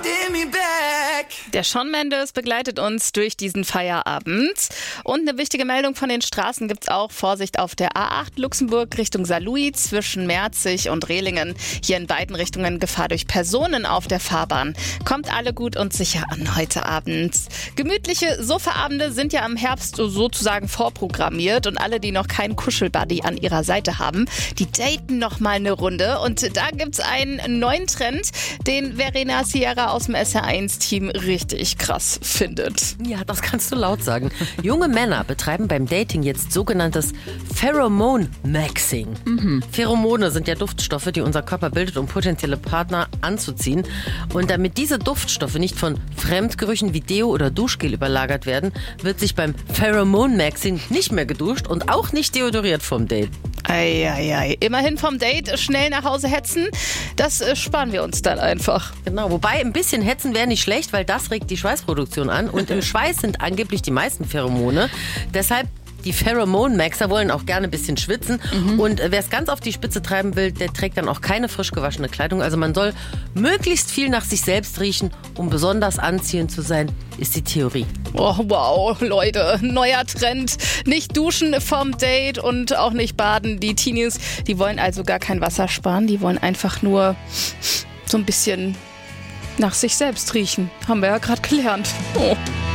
Der Shawn Mendes begleitet uns durch diesen Feierabend. Und eine wichtige Meldung von den Straßen gibt's auch. Vorsicht auf der A8 Luxemburg Richtung Saarlouis zwischen Merzig und Rehlingen. Hier in beiden Richtungen Gefahr durch Personen auf der Fahrbahn. Kommt alle gut und sicher an heute Abend. Gemütliche Sofaabende sind ja im Herbst sozusagen vorprogrammiert. Und alle, die noch keinen Kuschelbuddy an ihrer Seite haben, die daten noch mal eine Runde. Und da gibt's einen neuen Trend, den Verena Sierra aus dem SR1-Team richtig krass findet. Ja, das kannst du laut sagen. Junge Männer betreiben beim Dating jetzt sogenanntes Pheromone-Maxing. Pheromone sind ja Duftstoffe, die unser Körper bildet, um potenzielle Partner anzuziehen. Und damit diese Duftstoffe nicht von Fremdgerüchen wie Deo oder Duschgel überlagert werden, wird sich beim Pheromone-Maxing nicht mehr geduscht und auch nicht deodoriert vom Date. Eieiei. Immerhin vom Date schnell nach Hause hetzen, das sparen wir uns dann einfach. Genau, wobei ein bisschen hetzen wäre nicht schlecht, weil das regt die Schweißproduktion an. Und im Schweiß sind angeblich die meisten Pheromone. Deshalb die Pheromone-Maxer wollen auch gerne ein bisschen schwitzen. Und wer es ganz auf die Spitze treiben will, der trägt dann auch keine frisch gewaschene Kleidung. Also man soll möglichst viel nach sich selbst riechen, um besonders anziehend zu sein, ist die Theorie. Oh, wow, Leute, neuer Trend. Nicht duschen vom Date und auch nicht baden. Die Teenies, die wollen also gar kein Wasser sparen. Die wollen einfach nur so ein bisschen nach sich selbst riechen. Haben wir ja gerade gelernt. Oh.